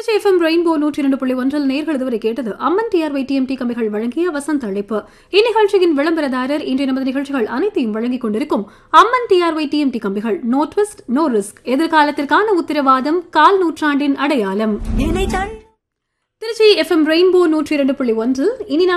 Trichy FM rainbow 102.1 நேர்கள் இதுவரை கேட்டது அம்மன் டிஆர்ஒய் டிஎம்டி கம்பிகள் வழங்கிய வசந்த அழைப்பு. இந்நிகழ்ச்சியின் விளம்பரதாரர் இன்றைய நமது நிகழ்ச்சிகள் அனைத்தையும் வழங்கிக் கொண்டிருக்கும் அம்மன் டிஆர்ஒய் டிஎம்டி கம்பிகள். நோ ட்விஸ்ட் நோ ரிஸ்க், எதிர்காலத்திற்கான உத்தரவாதம், கால் நூற்றாண்டின் அடையாளம். திருச்சி FM ரெயின்போ 102.1 இனி